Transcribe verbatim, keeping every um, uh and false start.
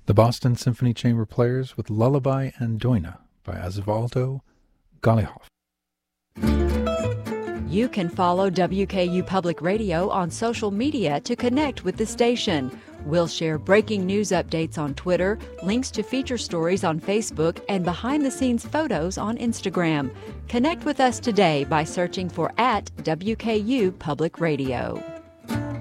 The Boston Symphony Chamber Players with Lullaby and Doina by Osvaldo Golijov. You can follow W K U Public Radio on social media to connect with the station. We'll share breaking news updates on Twitter, links to feature stories on Facebook, and behind-the-scenes photos on Instagram. Connect with us today by searching for at W K U Public Radio.